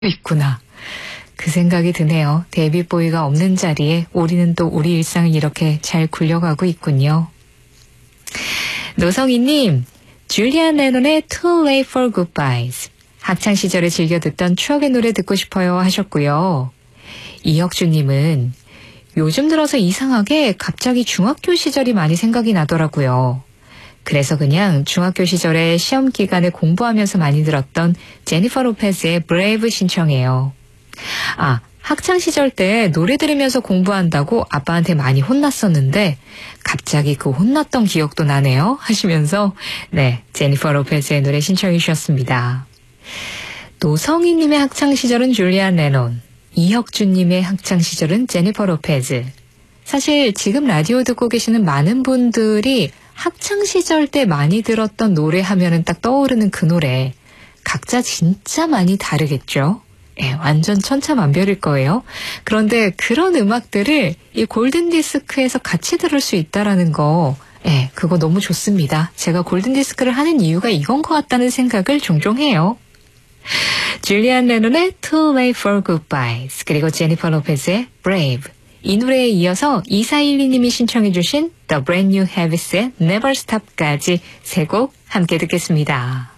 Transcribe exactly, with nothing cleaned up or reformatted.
있구나. 그 생각이 드네요. 데이빗보이가 없는 자리에 우리는 또 우리 일상을 이렇게 잘 굴려가고 있군요. 노성희님, 줄리안 레논의 Too Late for Goodbyes. 학창시절에 즐겨 듣던 추억의 노래 듣고 싶어요 하셨고요. 이혁주님은 요즘 들어서 이상하게 갑자기 중학교 시절이 많이 생각이 나더라고요. 그래서 그냥 중학교 시절에 시험 기간에 공부하면서 많이 들었던 제니퍼 로페즈의 Brave 신청해요. 아, 학창시절 때 노래 들으면서 공부한다고 아빠한테 많이 혼났었는데 갑자기 그 혼났던 기억도 나네요 하시면서 네, 제니퍼 로페즈의 노래 신청해 주셨습니다. 노성희님의 학창시절은 줄리안 레논, 이혁주님의 학창시절은 제니퍼 로페즈. 사실 지금 라디오 듣고 계시는 많은 분들이 학창시절 때 많이 들었던 노래 하면은 딱 떠오르는 그 노래. 각자 진짜 많이 다르겠죠? 예, 완전 천차만별일 거예요. 그런데 그런 음악들을 이 골든디스크에서 같이 들을 수 있다라는 거, 예, 그거 너무 좋습니다. 제가 골든디스크를 하는 이유가 이건 것 같다는 생각을 종종 해요. 줄리안 레논의 Too Late for Goodbyes, 그리고 제니퍼 로페즈의 Brave. 이 노래에 이어서 이사일이 님이 신청해 주신 The Brand New Habits의 Never Stop까지 세 곡 함께 듣겠습니다.